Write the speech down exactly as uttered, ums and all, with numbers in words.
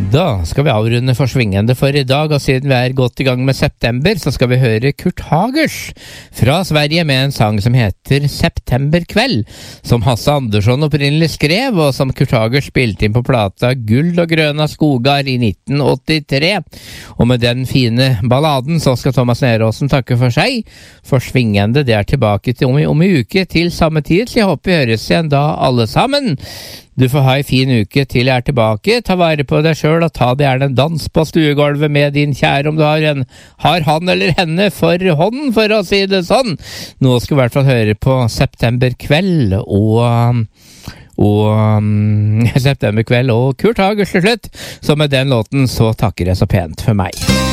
Da skal vi avrunde forsvingende for i dag, og siden vi er godt i gang med september, så skal vi høre Kurt Hagers fra Sverige med en sang som heter Septemberkveld, som Hasse Andersson opprinnelig skrev, og som Kurt Hagers spilte inn på plata Guld og grøna skogar i nitten åttitre. Og med den fine balladen så skal Thomas Neråsen takke for seg. Forsvingende, det er tilbake til om, om en uke til samme tid, så jeg håper vi høres igjen da alle sammen. Du får ha en fin uke til jeg er tilbake. Ta vare på deg selv og ta det gjerne en dans på stuegolvet med din kjære om du har en har han eller henne for hånden, for å si det sånn. Nå skal vi i hvert fall høre på Septemberkveld og, og um, Septemberkveld og Kurt Hagers til slutt. Så med den låten så takker jeg så pent for meg.